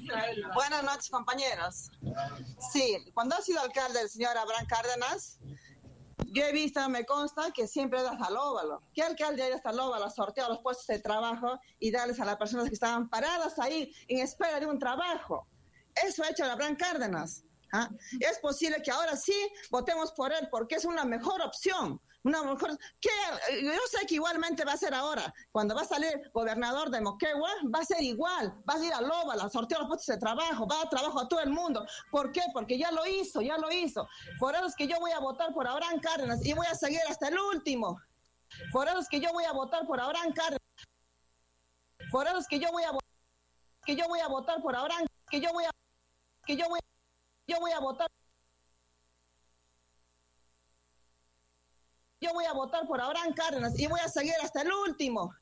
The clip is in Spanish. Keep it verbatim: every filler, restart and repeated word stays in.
Buenas noches, compañeros. Sí, cuando ha sido alcalde el señor Abraham Cárdenas, yo he visto, me consta, que siempre da salóbalo. ¿Qué alcalde ha ido a salóbalo a sortear los puestos de trabajo y darles a las personas que estaban paradas ahí en espera de un trabajo? Eso ha hecho el Abraham Cárdenas. ¿Ah? Es posible que ahora sí votemos por él porque es una mejor opción, una mejor que yo sé que igualmente va a ser ahora, cuando va a salir gobernador de Moquegua, va a ser igual, va a ir a Lóbala, a sortear los puestos de trabajo, va a dar trabajo a todo el mundo. ¿Por qué? Porque ya lo hizo, ya lo hizo. Por eso es que yo voy a votar por Abraham Cárdenas y voy a seguir hasta el último. Por eso es que yo voy a votar por Abraham Cárdenas. Por eso es que yo voy a que yo voy a votar por Abraham, que yo voy a que yo voy yo voy a votar yo voy a votar por Abraham Cárdenas y voy a seguir hasta el último.